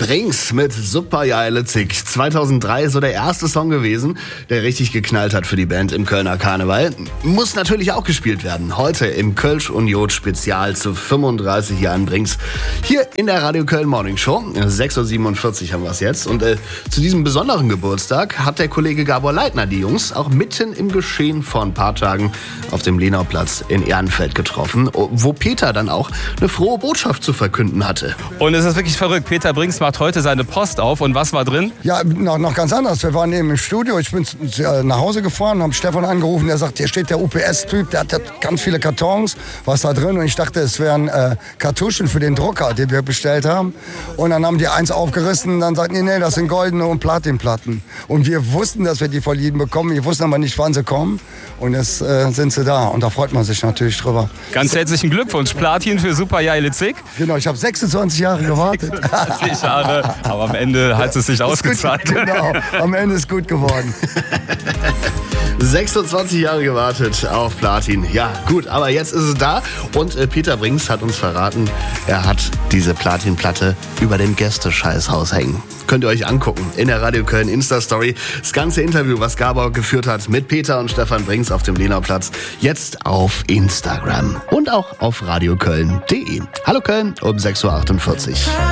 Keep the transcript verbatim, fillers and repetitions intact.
Brings mit Super geile Zick. zweitausenddrei so der erste Song gewesen, der richtig geknallt hat für die Band im Kölner Karneval. Muss natürlich auch gespielt werden. Heute im Kölsch und Jod Spezial zu fünfunddreißig Jahren Brings. Hier in der Radio Köln Morning Show. sechs Uhr siebenundvierzig haben wir es jetzt. Und äh, zu diesem besonderen Geburtstag hat der Kollege Gabor Leitner die Jungs auch mitten im Geschehen vor ein paar Tagen auf dem Lenauplatz in Ehrenfeld getroffen, wo Peter dann auch eine frohe Botschaft zu verkünden hatte. Und es ist wirklich verrückt. Peter Brings macht heute seine Post auf. Und was war drin? Ja, noch, noch ganz anders. Wir waren eben im Studio. Ich bin nach Hause gefahren, haben Stefan angerufen. Der sagt, hier steht der U P S-Typ, der hat ganz viele Kartons. Was da drin? Und ich dachte, es wären äh, Kartuschen für den Drucker, den wir bestellt haben. Und dann haben die eins aufgerissen. Dann sagten die, nee, das sind goldene und Platinplatten. Und wir wussten, dass wir die verliehen bekommen. Wir wussten aber nicht, wann sie kommen. Und jetzt äh, sind sie da. Und da freut man sich natürlich drüber. Ganz herzlichen Glückwunsch. Platin für Super geile Zick. Genau, ich habe sechsundzwanzig Jahre gewartet. sechsundzwanzig Jahre, aber am Ende hat es sich ausgezahlt. Gut, genau, am Ende ist gut geworden. sechsundzwanzig Jahre gewartet auf Platin. Ja, gut, aber jetzt ist es da. Und äh, Peter Brings hat uns verraten, er hat diese Platinplatte über dem Gäste-Scheißhaus hängen. Könnt ihr euch angucken in der Radio Köln Insta-Story. Das ganze Interview, was Gabor geführt hat mit Peter und Stefan Brings auf dem Lenauplatz, jetzt auf Instagram und auch auf radioköln punkt de. Hallo Köln um sechs Uhr achtundvierzig.